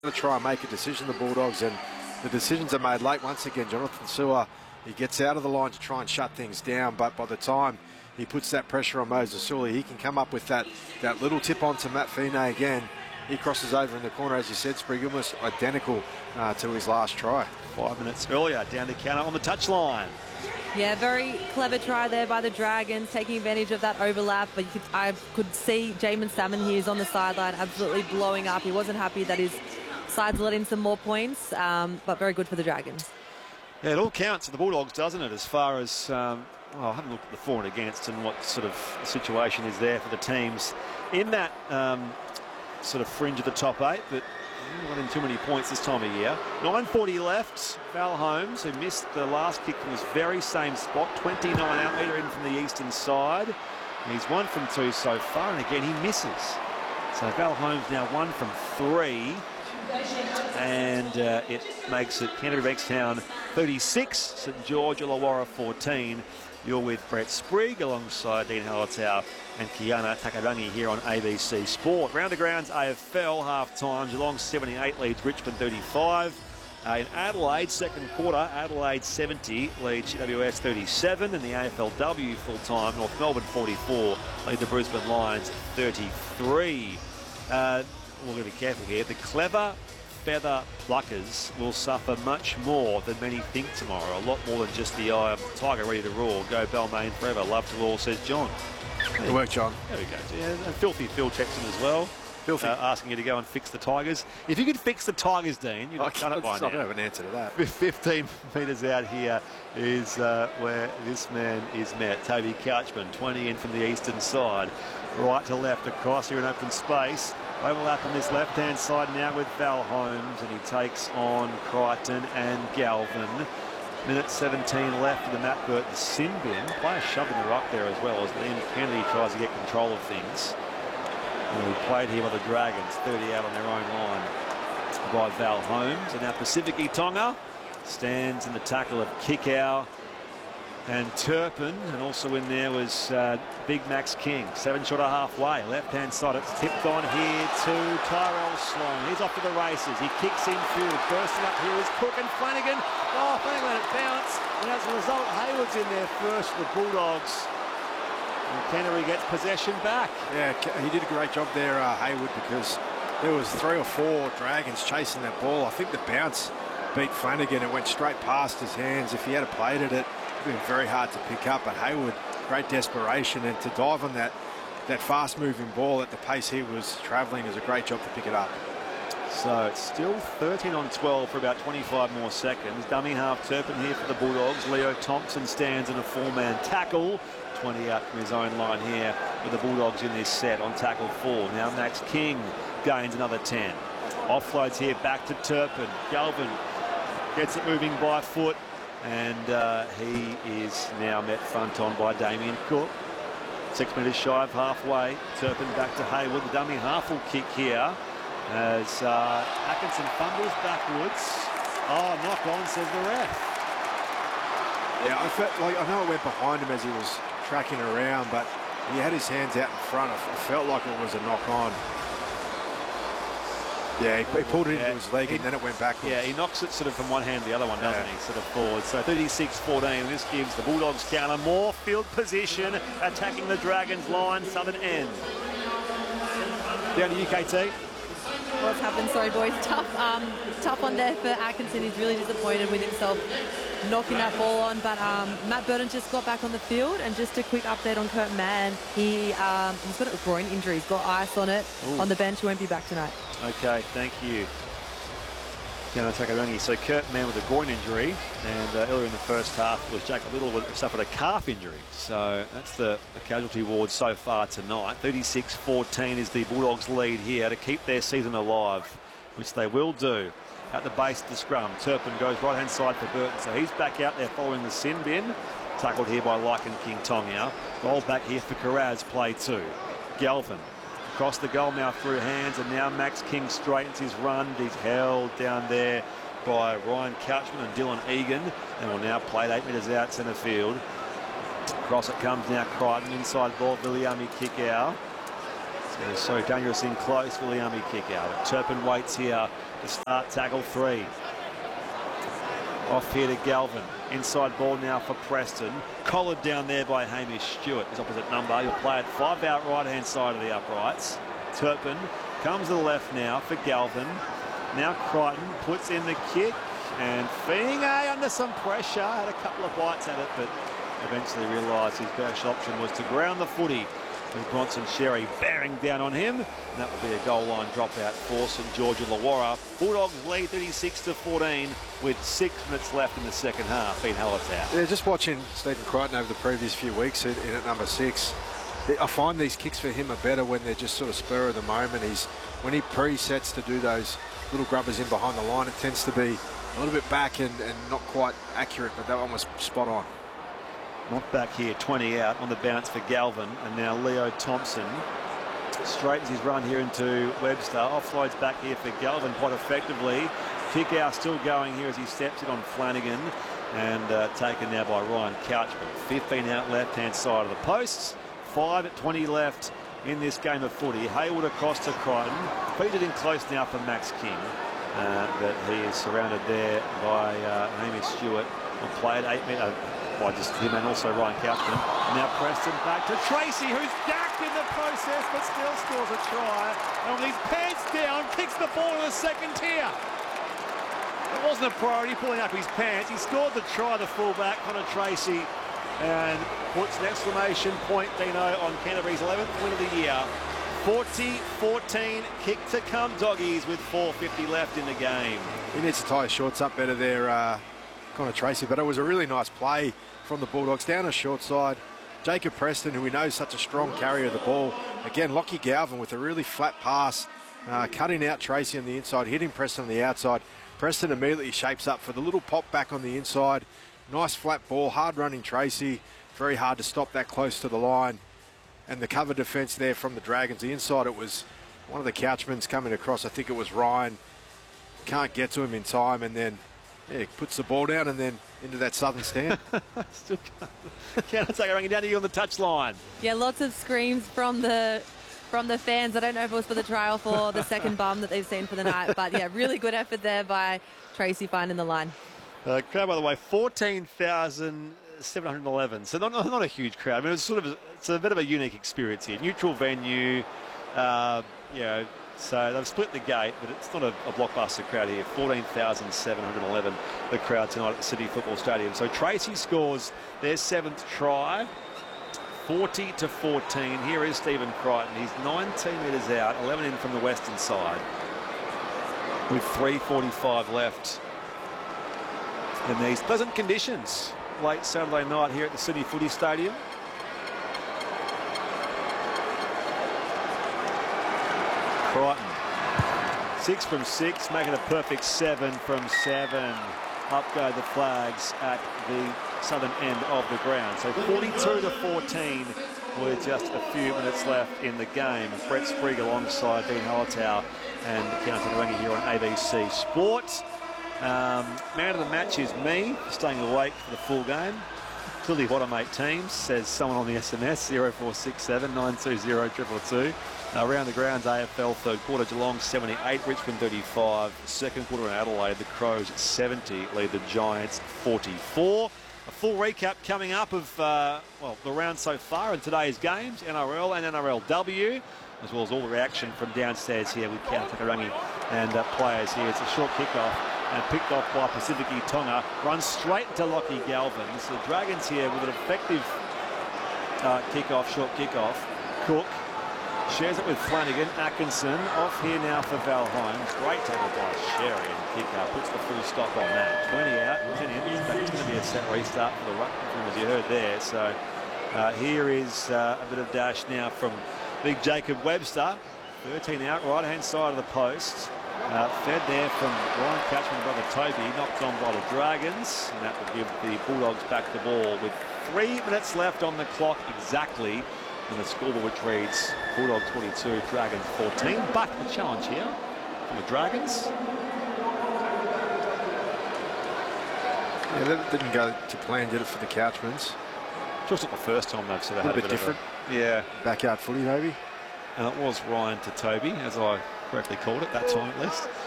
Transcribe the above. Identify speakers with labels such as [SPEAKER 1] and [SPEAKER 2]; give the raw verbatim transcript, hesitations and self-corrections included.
[SPEAKER 1] to try and make a decision, the Bulldogs, and the decisions are made late. Once again, Jonathan Su'A, he gets out of the line to try and shut things down, but by the time he puts that pressure on Moses Suli, he can come up with that, that little tip on to Matt Fine again. He crosses over in the corner, as you said, Sprigg, almost identical uh, to his last try.
[SPEAKER 2] Five minutes earlier, down to counter on the touchline.
[SPEAKER 3] Yeah, very clever try there by the Dragons, taking advantage of that overlap. But you could, I could see Jamin Salmon here is on the sideline, absolutely blowing up. He wasn't happy that his sides let in some more points, um, but very good for the Dragons.
[SPEAKER 2] Yeah, it all counts for the Bulldogs, doesn't it, as far as, um, well, I haven't looked at the for and against and what sort of situation is there for the teams in that um, sort of fringe of the top eight, but not in too many points this time of year. nine forty left. Val Holmes, who missed the last kick from this very same spot, twenty-nine out metre in from the eastern side. He's one from two so far, and again he misses. So Val Holmes now one from three. And uh, it makes it Canterbury Bankstown thirty-six, St George Illawarra fourteen. You're with Brett Sprigg alongside Dean Hallertau and Kiana Takarangi here on A B C Sport. Round the grounds A F L half time. Geelong seventy-eight leads Richmond thirty-five. Uh, in Adelaide, second quarter, Adelaide seventy leads G W S thirty-seven. And the A F L W full time, North Melbourne forty-four lead the Brisbane Lions thirty-three. Uh, we're going to be careful here. The clever feather pluckers will suffer much more than many think tomorrow. A lot more than just the eye of Tiger ready to roar. Go Balmain forever. Love to all, says John.
[SPEAKER 1] Good work, John.
[SPEAKER 2] There we go. Yeah, and Filthy Phil checks in as well. Filthy. Uh, asking you to go and fix the Tigers. If you could fix the Tigers, Dean, you'd have done it by now.
[SPEAKER 1] I don't have an answer to that.
[SPEAKER 2] fifteen metres out here is uh, where this man is met. Toby Couchman, twenty in from the eastern side. Right to left across here in open space. Overlap on this left-hand side now with Val Holmes, and he takes on Crichton and Galvin. Minute seventeen left for the Matt Burton sin bin. Player shoving the ruck there as well as Liam Kennedy tries to get control of things. And we played here by the Dragons, thirty out on their own line by Val Holmes. And now Pacific Tonga stands in the tackle of Kikau and Turpin, and also in there was uh, Big Max King. Seven short of halfway, left-hand side. It's tipped on here to Tyrell Sloan. He's off to the races. He kicks in field. Bursting up here is Cook and Flanagan. Oh, Flanagan let it bounce. And as a result, Hayward's in there first for the Bulldogs. And Canterbury gets possession back.
[SPEAKER 1] Yeah, he did a great job there, uh, Hayward, because there was three or four Dragons chasing that ball. I think the bounce beat Flanagan. It went straight past his hands. If he had played at it, been very hard to pick up, but Hayward, great desperation, and to dive on that that fast moving ball at the pace he was travelling is a great job to pick it up.
[SPEAKER 2] So it's still thirteen on twelve for about twenty-five more seconds. Dummy half Turpin here for the Bulldogs. Leo Thompson stands in a four-man tackle. twenty out from his own line here with the Bulldogs in this set on tackle four. Now Max King gains another ten. Offloads here back to Turpin. Galvin gets it moving by foot. And uh, he is now met front on by Damien Cook. Six metres shy of halfway. Turpin back to Hayward. The dummy half will kick here as uh, Atkinson fumbles backwards. Oh, knock on, says the ref.
[SPEAKER 1] Yeah, I felt like I know it went behind him as he was tracking around, but he had his hands out in front. I felt like it was a knock on. Yeah, he, he pulled it
[SPEAKER 2] yeah.
[SPEAKER 1] into his leg, he, and then it went backwards.
[SPEAKER 2] Yeah, he knocks it sort of from one hand to the other one, doesn't
[SPEAKER 1] yeah.
[SPEAKER 2] he? Sort of forward. So thirty-six fourteen. This gives the Bulldogs counter more field position, attacking the Dragons' line, southern end. Down to U K T.
[SPEAKER 3] What's happened? Sorry, boys. Tough, um, tough one there for Atkinson. He's really disappointed with himself knocking that ball on. But um, Matt Burton just got back on the field, and just a quick update on Kurt Mann. He um, he's got a groin injury. He's got ice on it. Ooh. On the bench. He won't be back tonight.
[SPEAKER 2] Okay, thank you. Kiana Takarangi. So Kurt Mann with a groin injury, and uh, earlier in the first half was Jacob Little who suffered a calf injury. So that's the, the casualty ward so far tonight. thirty-six fourteen is the Bulldogs' lead here to keep their season alive, which they will do. At the base of the scrum, Turpin goes right-hand side for Burton, so he's back out there following the sin bin. Tackled here by Lycan King Tonga. Roll back here for Carraz, play two. Galvin across the goal now through hands, and now Max King straightens his run. He's held down there by Ryan Couchman and Dylan Egan, and will now play it eight metres out centre field. Across it comes now Crichton, inside ball, Viliami Kikau. So, so dangerous in close, Viliami kick out. Turpin waits here to start tackle three. Off here to Galvin. Inside ball now for Preston. Collared down there by Hamish Stewart, his opposite number. He'll play it five out right-hand side of the uprights. Turpin comes to the left now for Galvin. Now Crichton puts in the kick. And Feeney under some pressure. Had a couple of bites at it, but eventually realised his best option was to ground the footy with Bronson Sherry bearing down on him. And that will be a goal line dropout for St George Illawarra. Bulldogs lead thirty-six to fourteen with six minutes left in the second half. Ian Hallertau.
[SPEAKER 1] Yeah, just watching Stephen Crichton over the previous few weeks in, in at number six, I find these kicks for him are better when they're just sort of spur of the moment. He's when he presets to do those little grubbers in behind the line, it tends to be a little bit back and, and not quite accurate, but that one was spot on.
[SPEAKER 2] Not back here, twenty out on the bounce for Galvin, and now Leo Thompson straightens his run here into Webster. Offloads back here for Galvin quite effectively. Kick out still going here as he steps it on Flanagan, and uh, taken now by Ryan Couchman. fifteen out left-hand side of the posts. five at twenty left in this game of footy. Hayward across to Crichton. Feeded in close now for Max King. Uh, but he is surrounded there by uh, Hamish Stewart. Will play at eight metre by just him and also Ryan Couchman. Now Preston back to Tracy, who's dacked in the process but still scores a try. And with his pants down, kicks the ball in the second tier. It wasn't a priority pulling up his pants. He scored the try, the fullback, Connor Tracy, and puts an exclamation point, Dino, on Canterbury's eleventh win of the year. forty fourteen, kick to come doggies with four fifty left in the game.
[SPEAKER 1] He needs to tie his shorts up better there, uh, Connor Tracy, but it was a really nice play from the Bulldogs down a short side. Jacob Preston, who we know is such a strong carrier of the ball. Again, Lockie Galvin with a really flat pass, uh, cutting out Tracy on the inside, hitting Preston on the outside. Preston immediately shapes up for the little pop back on the inside. Nice flat ball, hard running Tracy. Very hard to stop that close to the line. And the cover defence there from the Dragons. The inside, it was one of the Couchmans coming across. I think it was Ryan. Can't get to him in time, and then yeah, puts the ball down and then into that southern stand.
[SPEAKER 2] Still can't, can't take it down to you on the touchline.
[SPEAKER 3] Yeah, lots of screams from the from the fans. I don't know if it was for the trial for the second bum that they've seen for the night, but yeah, really good effort there by Tracy finding the line.
[SPEAKER 2] Uh, crowd, by the way, fourteen thousand seven hundred eleven. So not, not, not a huge crowd. I mean, it's sort of it's a bit of a unique experience here. Neutral venue, uh, you know. So they've split the gate, but it's not a, a blockbuster crowd here. fourteen thousand seven hundred eleven, the crowd tonight at the City Football Stadium. So Tracy scores their seventh try, forty to fourteen. Here is Stephen Crichton. He's nineteen metres out, eleven in from the western side, with three forty-five left in these pleasant conditions late Saturday night here at the City Footy Stadium. Crichton, six from six, making a perfect seven from seven. Up go the flags at the southern end of the ground. So forty-two to fourteen with just a few minutes left in the game. Brett Sprague alongside Dean Hallertau and County Rangi here on A B C Sport. Um, man of the match is me, staying awake for the full game. Clearly what I make teams, says someone on the S M S, zero four six seven nine two zero two two two. Uh, around the grounds, A F L third quarter, Geelong seventy-eight, Richmond thirty-five. Second quarter in Adelaide, the Crows seventy, lead the Giants forty-four. A full recap coming up of, uh, well, the round so far in today's games, N R L and N R L W, as well as all the reaction from downstairs here with Count Takarangi and uh, players here. It's a short kickoff and picked off by Pacifici Tonga. Runs straight to Lockie Galvin. So the Dragons here with an effective uh, kickoff, short kickoff. Cook shares it with Flanagan. Atkinson off here now for Val Holmes. Great tackle by Sherry, and kick out puts the full stop on that. twenty out, ten in. It's going to be a set restart for the ruck, as you heard there. So uh, here is uh, a bit of dash now from big Jacob Webster. thirteen out, right hand side of the post. Uh, fed there from Ryan Couchman, brother Toby, knocked on by the Dragons, and that will give the Bulldogs back the ball with three minutes left on the clock exactly. And the scoreboard which reads Bulldogs twenty-two, Dragons fourteen. But a challenge here from the Dragons.
[SPEAKER 1] Yeah, that didn't go to plan, did it, for the Couchmans?
[SPEAKER 2] Just not the first time they've sort of
[SPEAKER 1] a
[SPEAKER 2] had
[SPEAKER 1] bit
[SPEAKER 2] a bit
[SPEAKER 1] different.
[SPEAKER 2] Of a, yeah.
[SPEAKER 1] Backyard footy, maybe.
[SPEAKER 2] And it was Ryan to Toby, as I correctly called it, that time at least.